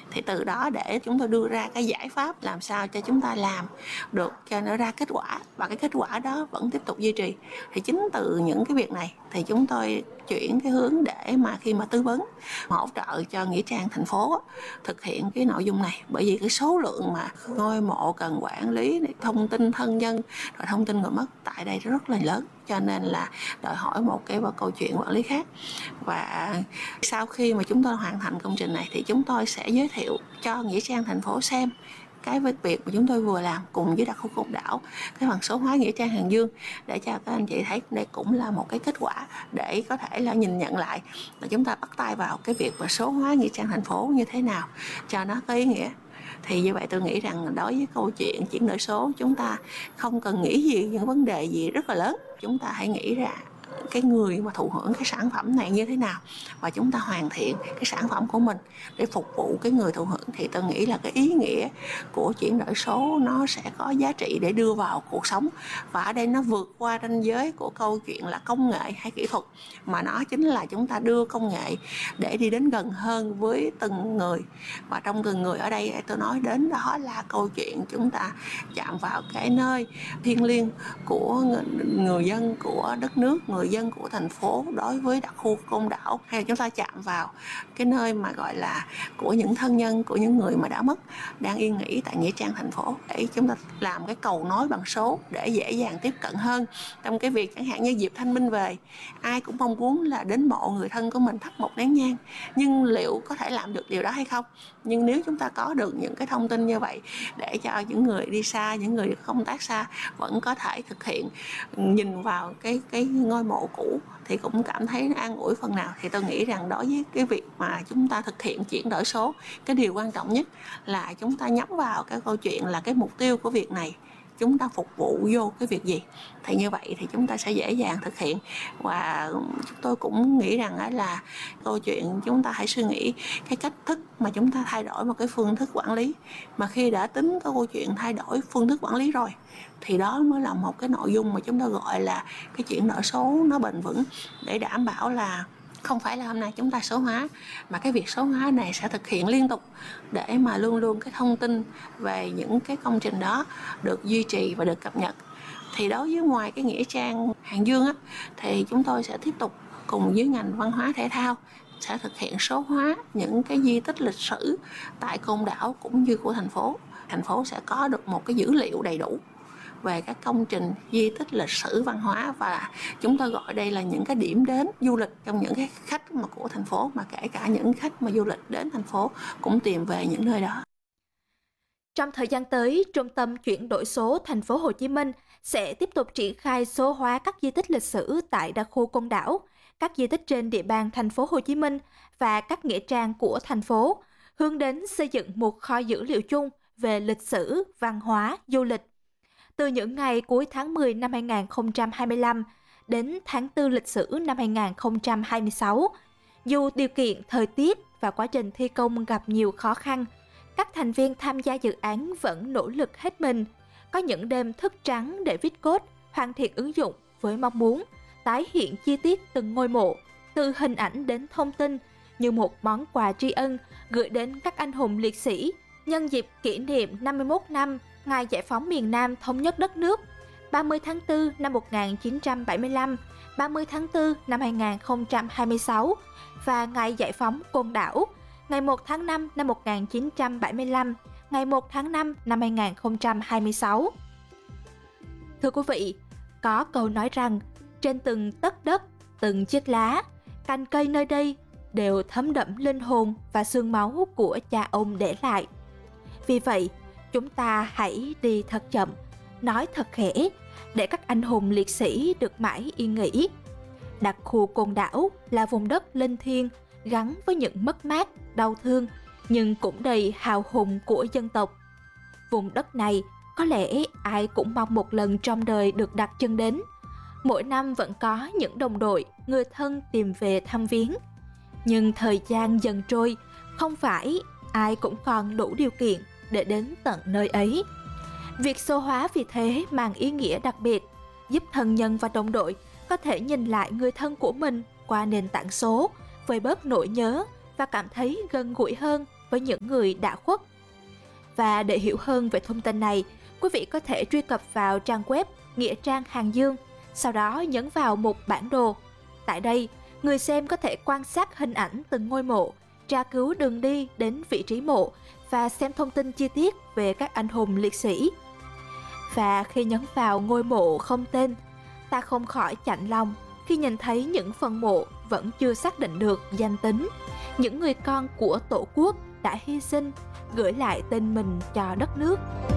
Thì từ đó để chúng tôi đưa ra cái giải pháp làm sao cho chúng ta làm được cho nó ra kết quả, và cái kết quả đó vẫn tiếp tục duy trì. Thì chính từ những cái việc này thì chúng tôi chuyển cái hướng để mà khi mà tư vấn hỗ trợ cho nghĩa trang thành phố thực hiện cái nội dung này, bởi vì cái số lượng mà ngôi mộ cần quản lý, thông tin thân nhân, rồi thông tin người mất tại đây rất là lớn, cho nên là đòi hỏi một cái câu chuyện quản lý khác. Và sau khi mà chúng tôi hoàn thành công trình này thì chúng tôi sẽ giới thiệu cho nghĩa trang thành phố xem cái việc mà chúng tôi vừa làm cùng với đặc khu Côn Đảo, cái phần số hóa nghĩa trang Hàng Dương, để cho các anh chị thấy đây cũng là một cái kết quả để có thể là nhìn nhận lại là chúng ta bắt tay vào cái việc mà số hóa nghĩa trang thành phố như thế nào cho nó có ý nghĩa. Thì như vậy tôi nghĩ rằng đối với câu chuyện chuyển đổi số, chúng ta không cần nghĩ gì những vấn đề gì rất là lớn, chúng ta hãy nghĩ ra cái người mà thụ hưởng cái sản phẩm này như thế nào, và chúng ta hoàn thiện cái sản phẩm của mình để phục vụ cái người thụ hưởng. Thì tôi nghĩ là cái ý nghĩa của chuyển đổi số nó sẽ có giá trị để đưa vào cuộc sống, và ở đây nó vượt qua ranh giới của câu chuyện là công nghệ hay kỹ thuật, mà nó chính là chúng ta đưa công nghệ để đi đến gần hơn với từng người. Và trong từng người ở đây tôi nói đến đó là câu chuyện chúng ta chạm vào cái nơi thiêng liêng của người dân của đất nước, người dân của thành phố đối với đặc khu Côn Đảo, hay là chúng ta chạm vào cái nơi mà gọi là của những thân nhân của những người mà đã mất đang yên nghỉ tại nghĩa trang thành phố, để chúng ta làm cái cầu nối bằng số để dễ dàng tiếp cận hơn trong cái việc chẳng hạn như dịp Thanh Minh về, ai cũng mong muốn là đến mộ người thân của mình thắp một nén nhang, nhưng liệu có thể làm được điều đó hay không? Nhưng nếu chúng ta có được những cái thông tin như vậy để cho những người đi xa, những người công tác xa vẫn có thể thực hiện, nhìn vào cái ngôi mộ cũ thì cũng cảm thấy an ủi phần nào. Thì tôi nghĩ rằng đối với cái việc mà chúng ta thực hiện chuyển đổi số, cái điều quan trọng nhất là chúng ta nhắm vào cái câu chuyện là cái mục tiêu của việc này chúng ta phục vụ vô cái việc gì, thì như vậy thì chúng ta sẽ dễ dàng thực hiện. Và chúng tôi cũng nghĩ rằng là câu chuyện chúng ta hãy suy nghĩ cái cách thức mà chúng ta thay đổi một cái phương thức quản lý, mà khi đã tính cái câu chuyện thay đổi phương thức quản lý rồi thì đó mới là một cái nội dung mà chúng ta gọi là cái chuyển đổi số nó bền vững, để đảm bảo là không phải là hôm nay chúng ta số hóa, mà cái việc số hóa này sẽ thực hiện liên tục để mà luôn luôn cái thông tin về những cái công trình đó được duy trì và được cập nhật. Thì đối với ngoài cái nghĩa trang Hàng Dương thì chúng tôi sẽ tiếp tục cùng với ngành văn hóa thể thao sẽ thực hiện số hóa những cái di tích lịch sử tại Côn Đảo cũng như của thành phố. Thành phố sẽ có được một cái dữ liệu đầy đủ về các công trình di tích lịch sử văn hóa, và chúng tôi gọi đây là những cái điểm đến du lịch trong những cái khách mà của thành phố, mà kể cả những khách mà du lịch đến thành phố cũng tìm về những nơi đó. Trong thời gian tới, Trung tâm chuyển đổi số thành phố Hồ Chí Minh sẽ tiếp tục triển khai số hóa các di tích lịch sử tại đặc khu Côn Đảo, các di tích trên địa bàn thành phố Hồ Chí Minh và các nghĩa trang của thành phố, hướng đến xây dựng một kho dữ liệu chung về lịch sử, văn hóa, du lịch. Từ những ngày cuối tháng 10 năm 2025 đến tháng 4 lịch sử năm 2026, dù điều kiện thời tiết và quá trình thi công gặp nhiều khó khăn, các thành viên tham gia dự án vẫn nỗ lực hết mình, có những đêm thức trắng để viết code, hoàn thiện ứng dụng với mong muốn tái hiện chi tiết từng ngôi mộ, từ hình ảnh đến thông tin như một món quà tri ân gửi đến các anh hùng liệt sĩ nhân dịp kỷ niệm 51 năm Ngày Giải phóng miền Nam thống nhất đất nước, 30 tháng 4 năm 1975, 30 tháng 4 năm 2026 và Ngày Giải phóng Côn Đảo, ngày 1 tháng 5 năm 1975, ngày 1 tháng 5 năm 2026. Thưa quý vị, có câu nói rằng trên từng tấc đất, từng chiếc lá, cành cây nơi đây đều thấm đẫm linh hồn và xương máu của cha ông để lại. Vì vậy, chúng ta hãy đi thật chậm, nói thật khẽ để các anh hùng liệt sĩ được mãi yên nghỉ. Đặc khu Côn Đảo là vùng đất linh thiêng gắn với những mất mát, đau thương nhưng cũng đầy hào hùng của dân tộc. Vùng đất này có lẽ ai cũng mong một lần trong đời được đặt chân đến. Mỗi năm vẫn có những đồng đội, người thân tìm về thăm viếng. Nhưng thời gian dần trôi, không phải ai cũng còn đủ điều kiện để đến tận nơi ấy. Việc số hóa vì thế mang ý nghĩa đặc biệt, giúp thân nhân và đồng đội có thể nhìn lại người thân của mình qua nền tảng số, vơi bớt nỗi nhớ và cảm thấy gần gũi hơn với những người đã khuất. Và để hiểu hơn về thông tin này, quý vị có thể truy cập vào trang web Nghĩa trang Hàng Dương, sau đó nhấn vào mục bản đồ. Tại đây, người xem có thể quan sát hình ảnh từng ngôi mộ, tra cứu đường đi đến vị trí mộ và xem thông tin chi tiết về các anh hùng liệt sĩ. Và khi nhấn vào ngôi mộ không tên, ta không khỏi chạnh lòng khi nhìn thấy những phần mộ vẫn chưa xác định được danh tính, những người con của Tổ quốc đã hy sinh, gửi lại tên mình cho đất nước.